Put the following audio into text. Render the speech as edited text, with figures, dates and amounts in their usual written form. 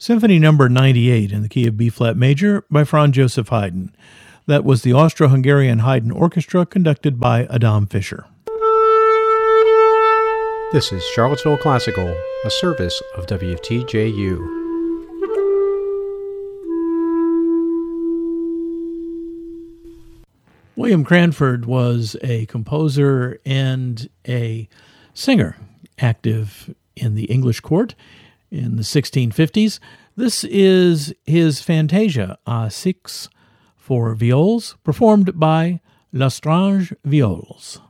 Symphony Number 98 in the key of B-flat major by Franz Joseph Haydn. That was the Austro-Hungarian Haydn Orchestra conducted by Adam Fischer. This is Charlottesville Classical, a service of WTJU. William Cranford was a composer and a singer active in the English court in the 1650s. This is his Fantasia A6 for viols, performed by L'Estrange Viols.